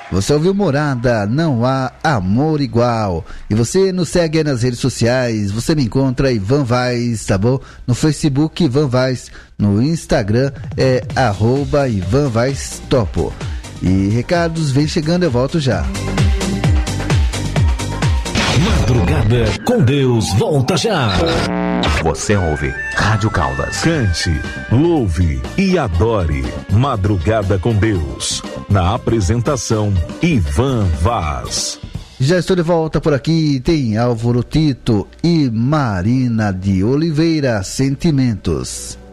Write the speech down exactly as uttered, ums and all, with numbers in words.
Você ouviu Morada, não há amor igual. E você nos segue aí nas redes sociais. Você me encontra Ivan Vaz, tá bom? No Facebook, Ivan Vaz. No Instagram é arroba Ivan Vaz Topo. E recados, vem chegando, eu volto já. Madrugada com Deus, volta já. Você ouve Rádio Caldas. Cante, louve e adore. Madrugada com Deus. Na apresentação, Ivan Vaz. Já estou de volta por aqui. Tem Álvaro Tito e Marina de Oliveira, Sentimentos.